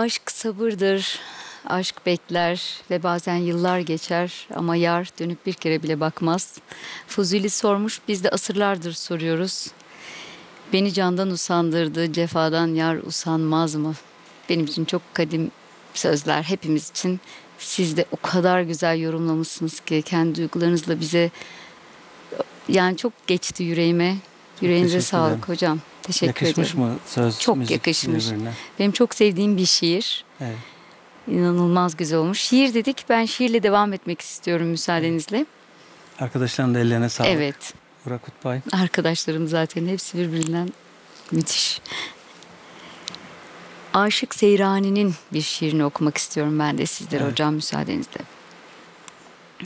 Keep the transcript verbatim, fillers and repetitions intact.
Aşk sabırdır, aşk bekler ve bazen yıllar geçer ama yar dönüp bir kere bile bakmaz. Fuzuli sormuş, biz de asırlardır soruyoruz. Beni candan usandırdı, cefadan yar usanmaz mı? Benim için çok kadim sözler hepimiz için. Siz de o kadar güzel yorumlamışsınız ki kendi duygularınızla bize, yani çok geçti yüreğime. Çok Yüreğinize teşekkür ederim. sağlık hocam. Teşekkür Yakışmış ederim. mı söz, Çok müzik yakışmış. birbirine? Benim çok sevdiğim bir şiir. Evet. İnanılmaz güzel olmuş. Şiir dedik. Ben şiirle devam etmek istiyorum müsaadenizle. Arkadaşların da ellerine sağlık. Evet. Burak Kutbay. Arkadaşlarım zaten hepsi birbirinden müthiş. Aşık Seyrani'nin bir şiirini okumak istiyorum ben de sizlere Evet. hocam müsaadenizle.